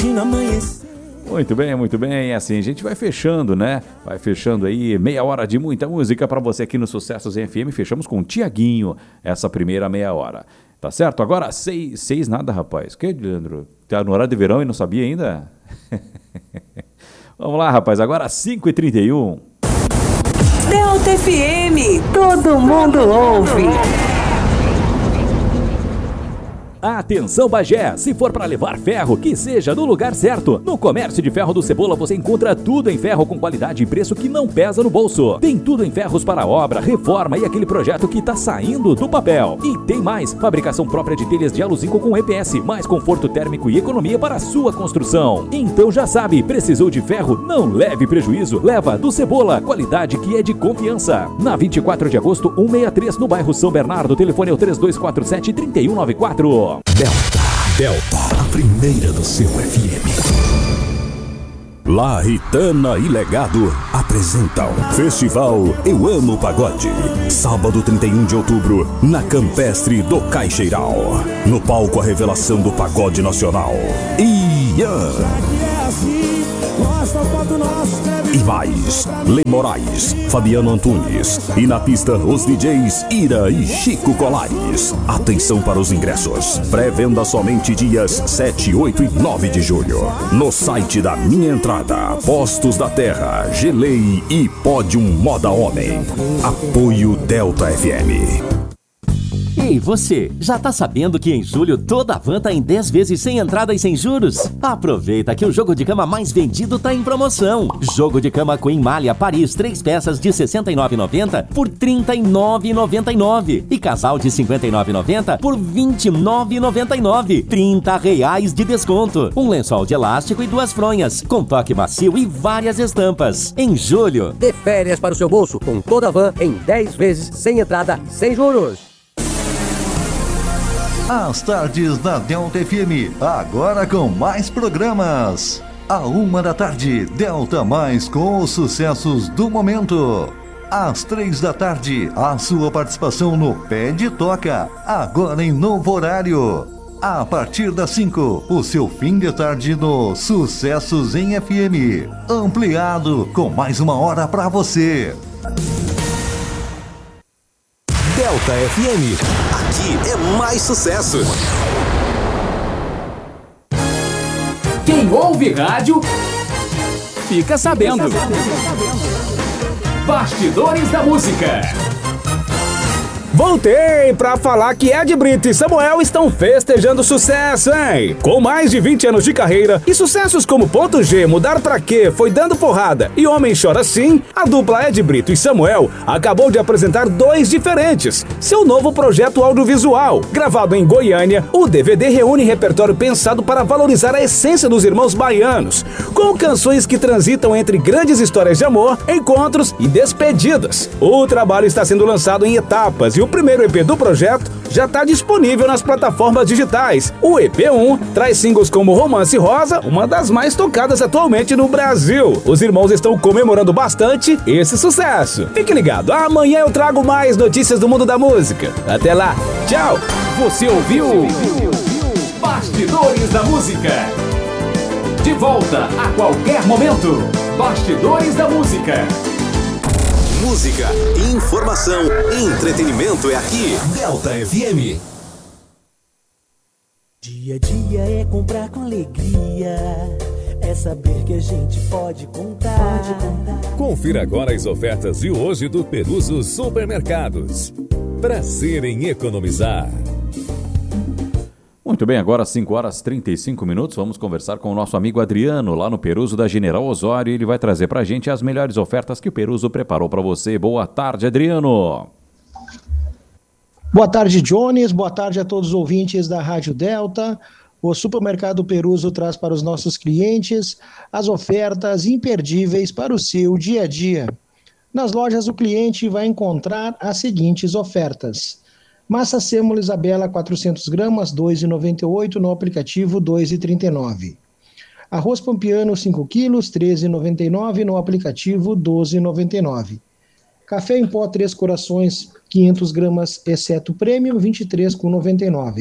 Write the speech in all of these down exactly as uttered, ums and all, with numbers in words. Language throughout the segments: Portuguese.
imagino amanhecer. Muito bem, muito bem. Assim, a gente vai fechando, né? Vai fechando aí meia hora de muita música pra você aqui no Sucessos F M. Fechamos com o Tiaguinho essa primeira meia hora. Tá certo? Agora, seis, seis nada, rapaz. Que, Leandro? Tá no horário de verão e não sabia ainda? Vamos lá, rapaz. Agora, cinco e trinta e um. Delta F M. Todo mundo ouve. Atenção, Bagé! Se for para levar ferro, que seja no lugar certo. No Comércio de Ferro do Cebola você encontra tudo em ferro com qualidade e preço que não pesa no bolso. Tem tudo em ferros para obra, reforma e aquele projeto que tá saindo do papel. E tem mais, fabricação própria de telhas de aluzinco com E P S, mais conforto térmico e economia para a sua construção. Então já sabe, precisou de ferro? Não leve prejuízo. Leva do Cebola, qualidade que é de confiança. Na vinte e quatro de agosto, cento e sessenta e três, no bairro São Bernardo. Telefone é o três dois quatro sete, três um nove quatro. Delta, Delta, a primeira do seu F M. La Ritana e Legado apresentam Festival Eu Amo Pagode. Sábado trinta e um de outubro, na Campestre do Caixeiral. No palco a revelação do pagode nacional, Ian. E mais, Lê Moraes, Fabiano Antunes. E na pista, os D Js Ira e Chico Colares. Atenção para os ingressos. Pré-venda somente dias sete, oito e nove de julho. No site da Minha Entrada, Postos da Terra, Gelei e Pódium Moda Homem. Apoio Delta F M. Ei, você, já tá sabendo que em julho toda a van tá em dez vezes sem entrada e sem juros? Aproveita que o jogo de cama mais vendido tá em promoção. Jogo de cama Queen Malha Paris, três peças de sessenta e nove reais e noventa centavos por trinta e nove reais e noventa e nove centavos. E casal de cinquenta e nove reais e noventa centavos por vinte e nove reais e noventa e nove centavos. trinta reais de desconto. Um lençol de elástico e duas fronhas, com toque macio e várias estampas. Em julho, dê férias para o seu bolso com toda a van em dez vezes sem entrada e sem juros. As tardes da Delta F M, agora com mais programas. À uma da tarde, Delta Mais com os sucessos do momento. Às três da tarde, a sua participação no Pé de Toca, agora em novo horário. A partir das cinco, o seu fim de tarde no Sucessos em F M, ampliado com mais uma hora pra você. Delta F M, aqui é mais sucesso. Quem ouve rádio, fica sabendo. Bastidores da Música. Voltei pra falar que Ed Brito e Samuel estão festejando sucesso, hein? Com mais de vinte anos de carreira e sucessos como Ponto G, Mudar Pra Quê, Foi Dando Porrada e Homem Chora Sim, a dupla Ed Brito e Samuel acabou de apresentar dois diferentes. Seu novo projeto audiovisual, gravado em Goiânia, o D V D reúne repertório pensado para valorizar a essência dos irmãos baianos, com canções que transitam entre grandes histórias de amor, encontros e despedidas. O trabalho está sendo lançado em etapas e o primeiro E P do projeto já está disponível nas plataformas digitais. O E P um traz singles como Romance Rosa, uma das mais tocadas atualmente no Brasil. Os irmãos estão comemorando bastante esse sucesso. Fique ligado, amanhã eu trago mais notícias do mundo da música. Até lá, tchau! Você ouviu Bastidores da Música. De volta a qualquer momento. Bastidores da Música. Música, informação, entretenimento é aqui. Delta F M. Dia a dia é comprar com alegria. É saber que a gente pode contar. Pode contar. Confira agora as ofertas de hoje do Peruso Supermercados. Prazer em economizar. Muito bem, agora cinco horas e trinta e cinco minutos, vamos conversar com o nosso amigo Adriano, lá no Peruso da General Osório, e ele vai trazer pra gente as melhores ofertas que o Peruso preparou para você. Boa tarde, Adriano. Boa tarde, Jones, boa tarde a todos os ouvintes da Rádio Delta. O Supermercado Peruso traz para os nossos clientes as ofertas imperdíveis para o seu dia a dia. Nas lojas, o cliente vai encontrar as seguintes ofertas: massa sêmola Isabela quatrocentos gramas, dois reais e noventa e oito centavos, no aplicativo dois reais e trinta e nove centavos. Arroz pampiano cinco quilos, treze reais e noventa e nove centavos, no aplicativo doze reais e noventa e nove centavos. Café em pó Três Corações quinhentas gramas, exceto Premium, vinte e três reais e noventa e nove centavos.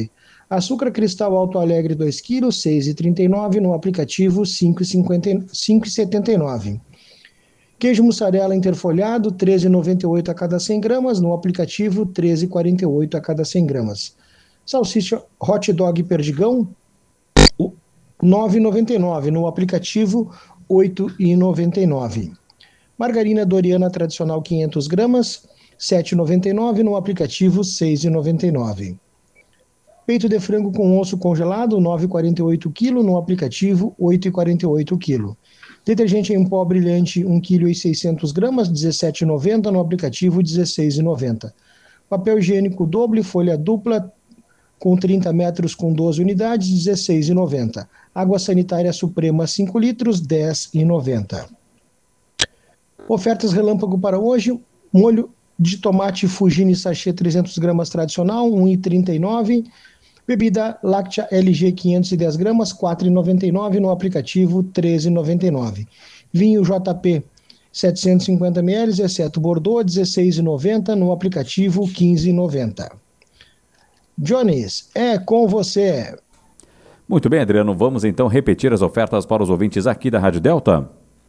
Açúcar cristal Alto Alegre dois quilos, seis reais e trinta e nove centavos, no aplicativo cinco reais e setenta e nove centavos. Queijo mussarela interfolhado, treze reais e noventa e oito centavos a cada cem gramas, no aplicativo treze reais e quarenta e oito centavos a cada cem gramas. Salsicha hot dog perdigão, nove reais e noventa e nove centavos, no aplicativo oito reais e noventa e nove centavos. Margarina Doriana tradicional quinhentas gramas, sete reais e noventa e nove centavos, no aplicativo seis reais e noventa e nove centavos. Peito de frango com osso congelado, nove reais e quarenta e oito centavos quilo, no aplicativo oito reais e quarenta e oito centavos quilo. Detergente em pó brilhante um vírgula seis quilos, dezessete reais e noventa centavos, no aplicativo dezesseis reais e noventa centavos. Papel higiênico doble, folha dupla, com trinta metros com doze unidades, dezesseis reais e noventa centavos. Água sanitária Suprema cinco litros, dez reais e noventa centavos. Ofertas relâmpago para hoje: molho de tomate Fugini sachê trezentas gramas tradicional, um real e trinta e nove centavos. Bebida láctea L G quinhentas e dez gramas, quatro reais e noventa e nove centavos, no aplicativo treze reais e noventa e nove centavos. Vinho J P setecentos e cinquenta mililitros, exceto Bordeaux, dezesseis reais e noventa centavos, no aplicativo quinze reais e noventa centavos. Jones, é com você. Muito bem, Adriano, vamos então repetir as ofertas para os ouvintes aqui da Rádio Delta?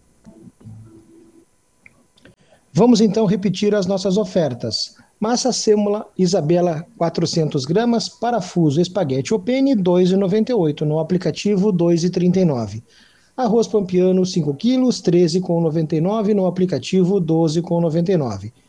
Vamos então repetir as nossas ofertas. Massa sêmola Isabela quatrocentas gramas, parafuso espaguete Opene dois reais e noventa e oito centavos, no aplicativo dois reais e trinta e nove centavos. Arroz Pampiano cinco quilos, treze reais e noventa e nove centavos, no aplicativo doze reais e noventa e nove centavos.